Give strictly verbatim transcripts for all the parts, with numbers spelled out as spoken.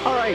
All right.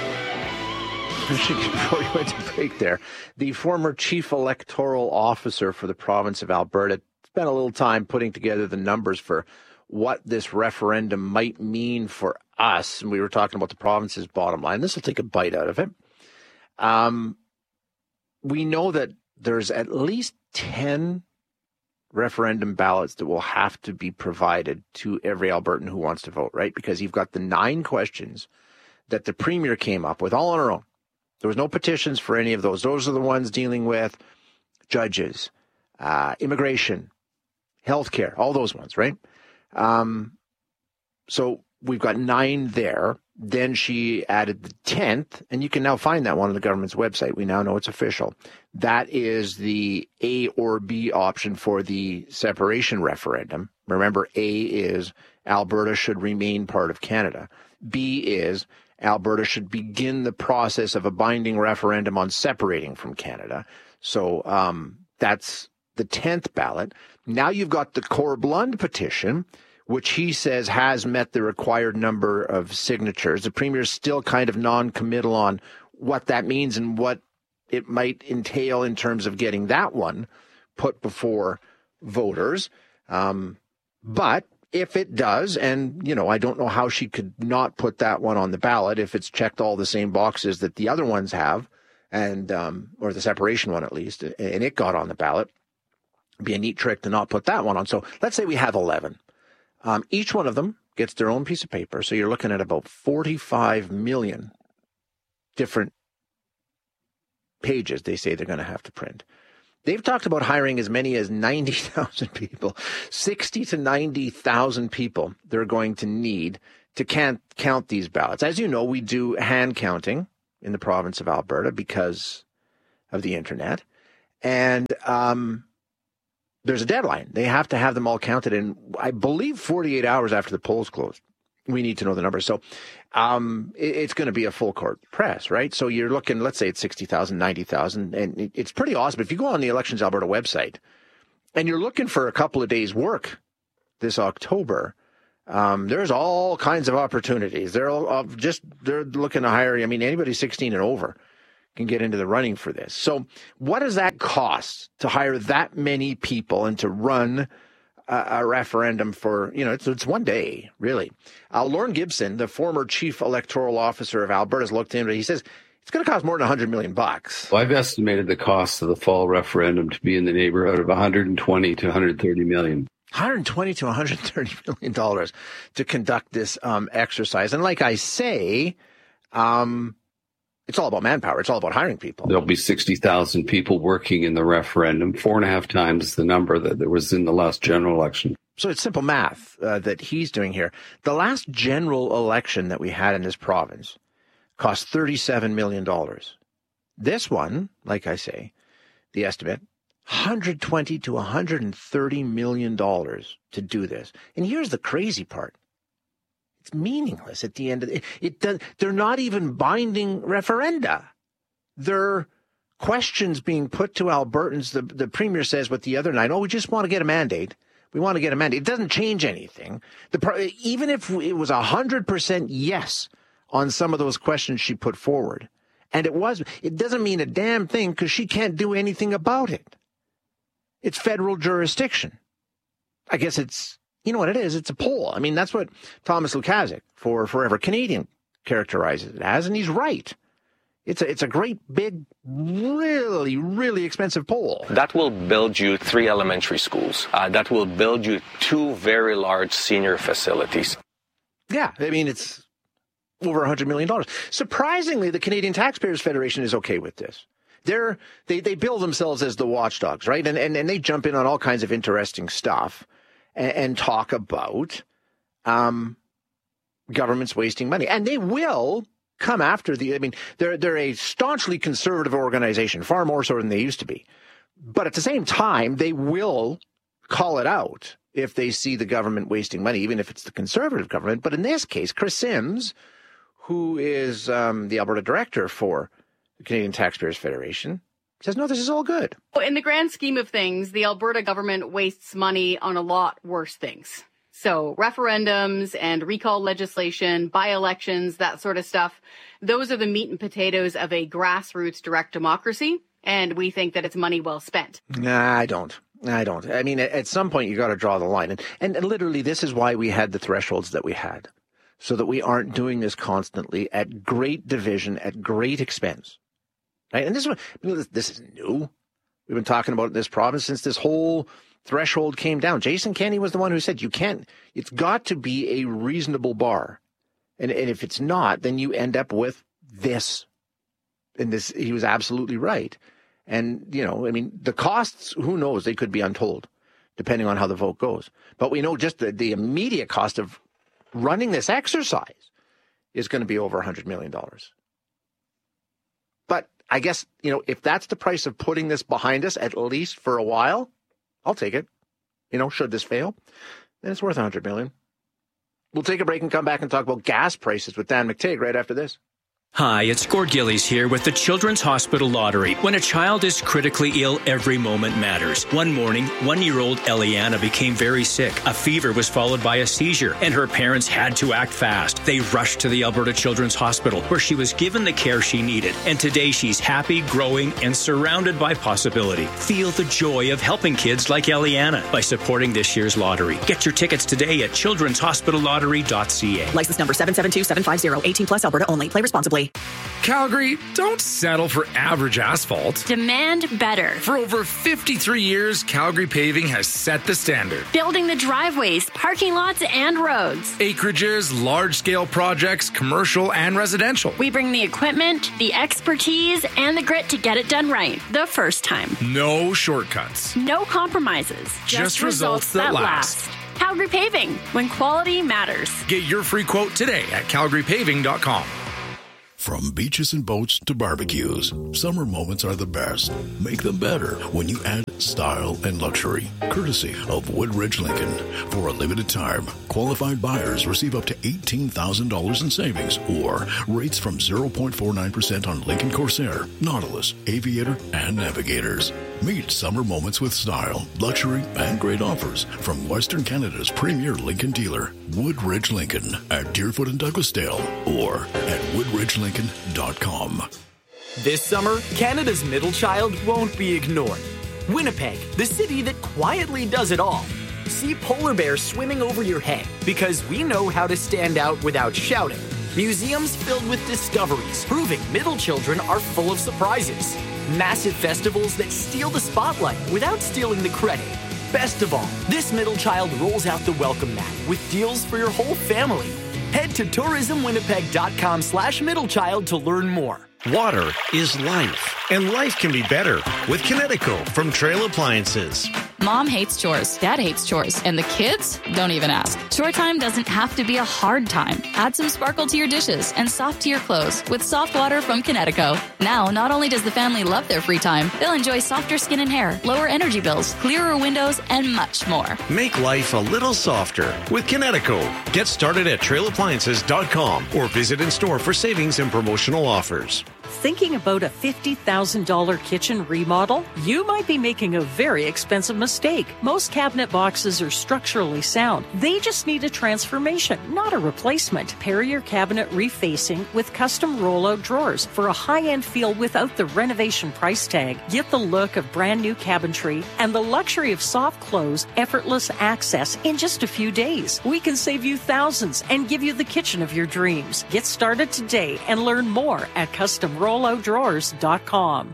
Before we went to break there, the former chief electoral officer for the province of Alberta spent a little time putting together the numbers for what this referendum might mean for us. And we were talking about the province's bottom line. This will take a bite out of it. Um, we know that there's at least ten referendum ballots that will have to be provided to every Albertan who wants to vote, right? Because you've got the nine questions that the premier came up with all on her own. There was no petitions for any of those. Those are the ones dealing with judges, uh, immigration, healthcare, all those ones, right? Um, so we've got nine there. Then she added the tenth, and you can now find that one on the government's website. We now know it's official. That is the A or B option for the separation referendum. Remember, A is Alberta should remain part of Canada. B is Alberta should begin the process of a binding referendum on separating from Canada. So um, that's the tenth ballot. Now you've got the Corb Lund petition, which he says has met the required number of signatures. The premier is still kind of non-committal on what that means and what it might entail in terms of getting that one put before voters. Um, but if it does, and, you know, I don't know how she could not put that one on the ballot if it's checked all the same boxes that the other ones have, and um, or the separation one at least, and it got on the ballot. It'd be a neat trick to not put that one on. So let's say we have eleven. Um, each one of them gets their own piece of paper. So you're looking at about forty-five million different pages they say they're going to have to print. They've talked about hiring as many as ninety thousand people, sixty to ninety thousand people they're going to need to can- count these ballots. As you know, we do hand counting in the province of Alberta because of the internet. And um, there's a deadline. They have to have them all counted in, I believe, forty-eight hours after the polls close. We need to know the numbers. So um, it, it's going to be a full court press, right? So you're looking, let's say it's sixty thousand, ninety thousand, and it, it's pretty awesome. If you go on the Elections Alberta website and you're looking for a couple of days' work this October, um, there's all kinds of opportunities. They're all, uh, just they're looking to hire, I mean, anybody sixteen and over can get into the running for this. So what does that cost to hire that many people and to run a, a referendum for, you know, it's, it's one day, really. Uh, Lorne Gibson, the former chief electoral officer of Alberta, has looked into it. He says it's going to cost more than one hundred million bucks. Well, I've estimated the cost of the fall referendum to be in the neighborhood of one hundred twenty to one hundred thirty million. one hundred twenty to one hundred thirty million dollars to conduct this um, exercise. And like I say, um, it's all about manpower. It's all about hiring people. There'll be sixty thousand people working in the referendum, four and a half times the number that there was in the last general election. So it's simple math uh, that he's doing here. The last general election that we had in this province cost thirty-seven million dollars. This one, like I say, the estimate, one hundred twenty to one hundred thirty million dollars to do this. And here's the crazy part. It's meaningless at the end of it. It does, they're not even binding referenda. They're questions being put to Albertans. The, the premier says with the other nine, oh, we just want to get a mandate. We want to get a mandate. It doesn't change anything. The, even if it was one hundred percent yes on some of those questions she put forward, and it was, it doesn't mean a damn thing because she can't do anything about it. It's federal jurisdiction. I guess it's, you know what it is? It's a poll. I mean, that's what Thomas Lukaszuk for Forever Canadian characterizes it as, and he's right. It's a, it's a great, big, really, really expensive poll. That will build you three elementary schools. Uh, that will build you two very large senior facilities. Yeah, I mean, it's over one hundred million dollars. Surprisingly, the Canadian Taxpayers Federation is okay with this. They're, they they bill themselves as the watchdogs, right? And, and, and they jump in on all kinds of interesting stuff and, and talk about um, governments wasting money. And they will come after the, I mean, they're, they're a staunchly conservative organization, far more so than they used to be. But at the same time, they will call it out if they see the government wasting money, even if it's the conservative government. But in this case, Chris Sims, who is um, the Alberta director for the Canadian Taxpayers Federation, says, no, this is all good. In the grand scheme of things, the Alberta government wastes money on a lot worse things. So referendums and recall legislation, by-elections, that sort of stuff, those are the meat and potatoes of a grassroots direct democracy. And we think that it's money well spent. Nah, I don't. I don't. I mean, at some point, you got to draw the line. And, and literally, this is why we had the thresholds that we had, so that we aren't doing this constantly at great division, at great expense. Right? And this is, this, this is new. We've been talking about this province since this whole threshold came down. Jason Kenney was the one who said you can't, it's got to be a reasonable bar. And, and if it's not, then you end up with this. And this, he was absolutely right. And, you know, I mean, the costs, who knows, they could be untold, depending on how the vote goes. But we know just the, the immediate cost of running this exercise is going to be over one hundred million dollars. But I guess, you know, if that's the price of putting this behind us, at least for a while, I'll take it. You know, should this fail, then it's worth one hundred million dollars. We'll take a break and come back and talk about gas prices with Dan McTeague right after this. Hi, it's Gord Gillies here with the Children's Hospital Lottery. When a child is critically ill, every moment matters. One morning, one-year-old Eliana became very sick. A fever was followed by a seizure, and her parents had to act fast. They rushed to the Alberta Children's Hospital, where she was given the care she needed. And today, she's happy, growing, and surrounded by possibility. Feel the joy of helping kids like Eliana by supporting this year's lottery. Get your tickets today at children's hospital lottery dot c a. License number seven seven two seven five zero. eighteen plus, Alberta only. Play responsibly. Calgary, don't settle for average asphalt. Demand better. For over fifty-three years, Calgary Paving has set the standard. Building the driveways, parking lots, and roads. Acreages, large-scale projects, commercial and residential. We bring the equipment, the expertise, and the grit to get it done right the first time. No shortcuts. No compromises. Just, Just results, results that, that last. last. Calgary Paving, when quality matters. Get your free quote today at calgary paving dot com. From beaches and boats to barbecues, summer moments are the best. Make them better when you add style and luxury, courtesy of Woodridge Lincoln. For a limited time, qualified buyers receive up to eighteen thousand dollars in savings or rates from zero point four nine percent on Lincoln Corsair, Nautilus, Aviator, and Navigators. Meet summer moments with style, luxury, and great offers from Western Canada's premier Lincoln dealer, Woodridge Lincoln, at Deerfoot and Douglasdale, or at woodridge lincoln dot com. This summer, Canada's middle child won't be ignored. Winnipeg, the city that quietly does it all. See polar bears swimming over your head because we know how to stand out without shouting. Museums filled with discoveries, proving middle children are full of surprises. Massive festivals that steal the spotlight without stealing the credit. Best of all, this middle child rolls out the welcome mat with deals for your whole family. Head to tourism winnipeg dot com slash middle child to learn more. Water is life, and life can be better with Kinetico from Trail Appliances. Mom hates chores, Dad hates chores, and the kids don't even ask. Chore time doesn't have to be a hard time. Add some sparkle to your dishes and soft to your clothes with soft water from Kinetico. Now, not only does the family love their free time, they'll enjoy softer skin and hair, lower energy bills, clearer windows, and much more. Make life a little softer with Kinetico. Get started at trail appliances dot com or visit in store for savings and promotional offers. Thinking about a fifty thousand dollars kitchen remodel? You might be making a very expensive mistake. Most cabinet boxes are structurally sound. They just need a transformation, not a replacement. Pair your cabinet refacing with custom rollout drawers for a high-end feel without the renovation price tag. Get the look of brand new cabinetry and the luxury of soft close, effortless access in just a few days. We can save you thousands and give you the kitchen of your dreams. Get started today and learn more at custom rollout drawers dot com.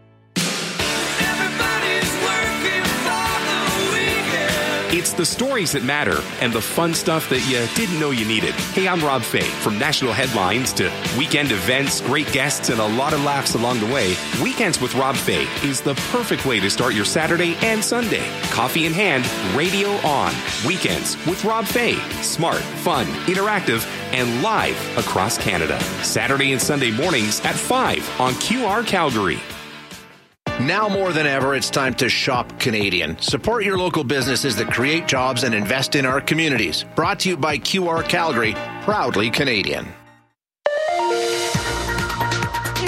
It's the stories that matter and the fun stuff that you didn't know you needed. Hey, I'm Rob Fay. From national headlines to weekend events, great guests, and a lot of laughs along the way, Weekends with Rob Fay is the perfect way to start your Saturday and Sunday. Coffee in hand, radio on. Weekends with Rob Fay. Smart, fun, interactive, and live across Canada. Saturday and Sunday mornings at five on Q R Calgary. Now more than ever, it's time to shop Canadian. Support your local businesses that create jobs and invest in our communities. Brought to you by Q R Calgary, proudly Canadian.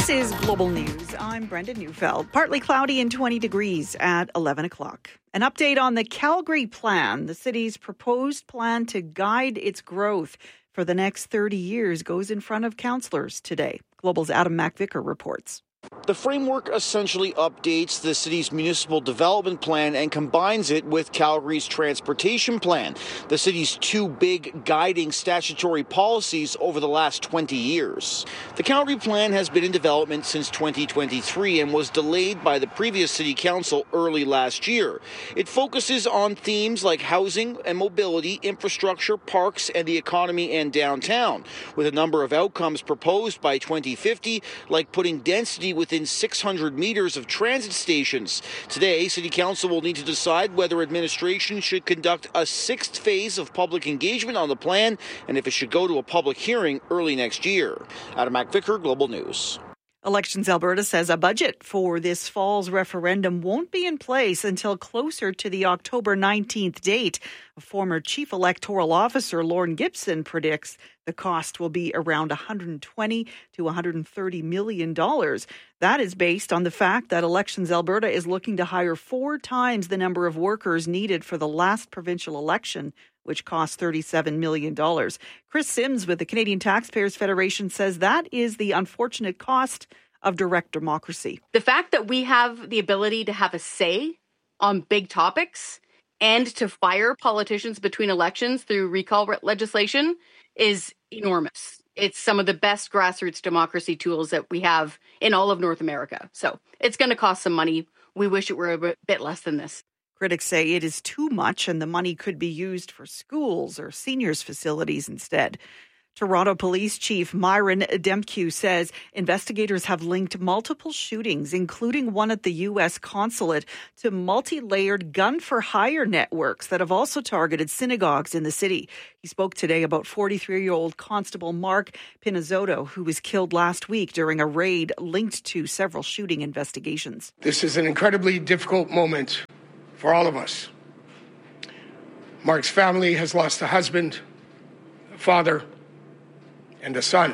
This is Global News. I'm Brenda Neufeld. Partly cloudy and twenty degrees at eleven o'clock. An update on the Calgary Plan, the city's proposed plan to guide its growth for the next thirty years, goes in front of councillors today. Global's Adam MacVicker reports. The framework essentially updates the city's municipal development plan and combines it with Calgary's transportation plan, the city's two big guiding statutory policies over the last twenty years. The Calgary plan has been in development since twenty twenty-three and was delayed by the previous city council early last year. It focuses on themes like housing and mobility, infrastructure, parks, and the economy and downtown, with a number of outcomes proposed by twenty fifty, like putting density within six hundred meters of transit stations. Today, City Council will need to decide whether administration should conduct a sixth phase of public engagement on the plan and if it should go to a public hearing early next year. Adam MacVicker, Global News. Elections Alberta says a budget for this fall's referendum won't be in place until closer to the October nineteenth date. A former Chief Electoral Officer, Lorne Gibson, predicts the cost will be around one hundred twenty to one hundred thirty million dollars. That is based on the fact that Elections Alberta is looking to hire four times the number of workers needed for the last provincial election, which cost thirty-seven million dollars. Chris Sims with the Canadian Taxpayers Federation says that is the unfortunate cost of direct democracy. The fact that we have the ability to have a say on big topics and to fire politicians between elections through recall legislation is enormous. It's some of the best grassroots democracy tools that we have in all of North America. So it's going to cost some money. We wish it were a bit less than this. Critics say it is too much and the money could be used for schools or seniors' facilities instead. Toronto Police Chief Myron Demkiw says investigators have linked multiple shootings, including one at the U S consulate, to multi-layered gun-for-hire networks that have also targeted synagogues in the city. He spoke today about forty-three-year-old Constable Mark Pinizzotto, who was killed last week during a raid linked to several shooting investigations. This is an incredibly difficult moment for all of us. Mark's family has lost a husband, a father, and a son.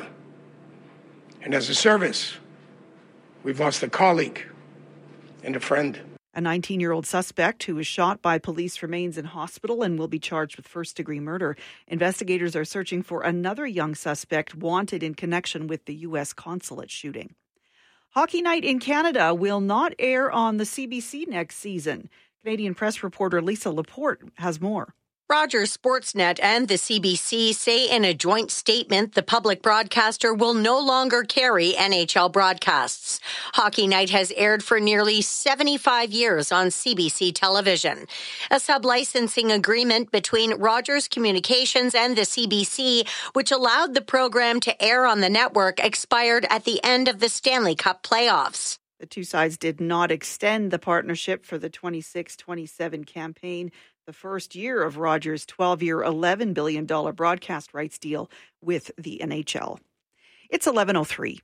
And as a service, we've lost a colleague and a friend. A nineteen-year-old suspect who was shot by police remains in hospital and will be charged with first-degree murder. Investigators are searching for another young suspect wanted in connection with the U S consulate shooting. Hockey Night in Canada will not air on the C B C next season. Canadian press reporter Lisa Laporte has more. Rogers Sportsnet and the C B C say in a joint statement the public broadcaster will no longer carry N H L broadcasts. Hockey Night has aired for nearly seventy-five years on C B C television. A sub-licensing agreement between Rogers Communications and the C B C, which allowed the program to air on the network, expired at the end of the Stanley Cup playoffs. The two sides did not extend the partnership for the twenty-six twenty-seven campaign, the first year of Rogers' twelve-year, eleven billion dollars broadcast rights deal with the N H L. It's eleven oh three.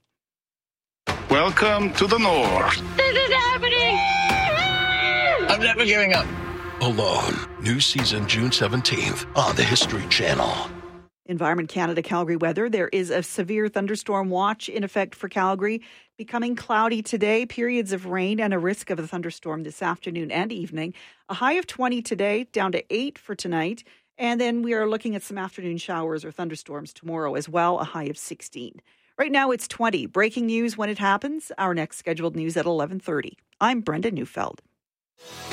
Welcome to the North. This is happening! I'm never giving up. Alone. New season June seventeenth on the History Channel. Environment Canada Calgary weather. There is a severe thunderstorm watch in effect for Calgary. Becoming cloudy today, periods of rain and a risk of a thunderstorm this afternoon and evening. A high of twenty today, down to eight for tonight. And then we are looking at some afternoon showers or thunderstorms tomorrow as well, a high of sixteen. Right now it's twenty. Breaking news when it happens. Our next scheduled news at eleven thirty. I'm Brenda Neufeld.